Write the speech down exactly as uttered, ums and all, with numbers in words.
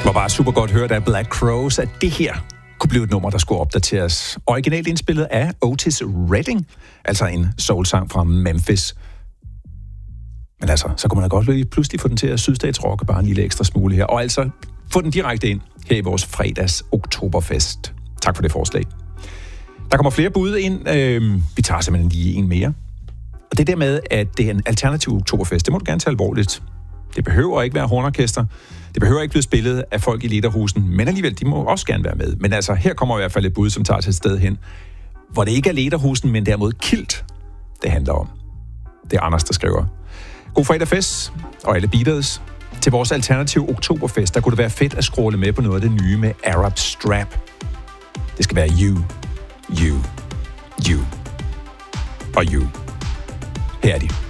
var bare super godt hørt af Black Crowes, at det her kunne blive et nummer, der skulle opdateres. Originalt indspillet af Otis Redding, altså en soulsang fra Memphis. Men altså, så kunne man da godt pludselig få den til at sydstatsrocke bare en lille ekstra smule her, og altså få den direkte ind her i vores fredags oktoberfest. Tak for det forslag. Der kommer flere bud ind. Øh, vi tager simpelthen lige en mere. Og det der med, at det er en alternativ oktoberfest, det må du gerne tage alvorligt. Det behøver ikke være hornorkester. Det behøver ikke blive spillet af folk i Lederhusen, men alligevel, de må også gerne være med. Men altså, her kommer i hvert fald et bud, som tager til et sted hen, hvor det ikke er Lederhusen, men derimod Kilt, det handler om. Det er Anders, der skriver. God fredag fest, og alle beaters. Til vores alternativ oktoberfest, der kunne det være fedt at scrolle med på noget af det nye med Arab Strap. Det skal være you, you, you og you. Her er de.